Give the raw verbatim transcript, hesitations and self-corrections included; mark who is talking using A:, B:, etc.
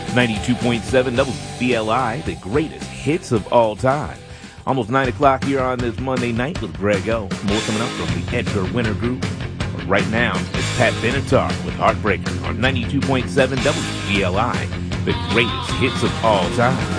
A: ninety-two point seven W B L I, the greatest hits of all time. Almost nine o'clock here on this Monday night with Greg O. More coming up from the Edgar Winter Group. But right now, it's Pat Benatar with Heartbreaker on ninety-two point seven W B L I, the greatest hits of all time.